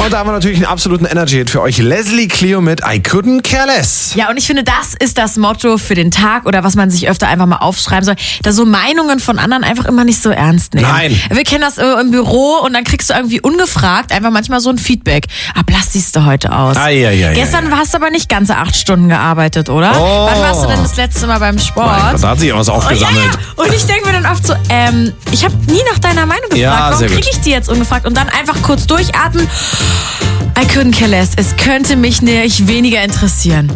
Und da haben wir natürlich einen absoluten Energy-Hit für euch. Leslie Clio mit I Couldn't Care Less. Ja, und ich finde, das ist das Motto für den Tag oder was man sich öfter einfach mal aufschreiben soll. Da so Meinungen von anderen einfach immer nicht so ernst nehmen. Nein. Wir kennen das im Büro und dann kriegst du irgendwie ungefragt einfach manchmal so ein Feedback. Blass siehst du heute aus. Gestern hast du aber nicht ganze 8 Stunden gearbeitet, oder? Oh. Wann warst du denn das letzte Mal beim Sport? Mein Gott, da hat sich auch was aufgesammelt. Ja. Und ich denke mir dann oft so, ich habe nie nach deiner Meinung gefragt. Ja, warum kriege ich die jetzt ungefragt? Und dann einfach kurz durchatmen. I couldn't care less. Es könnte mich nicht weniger interessieren.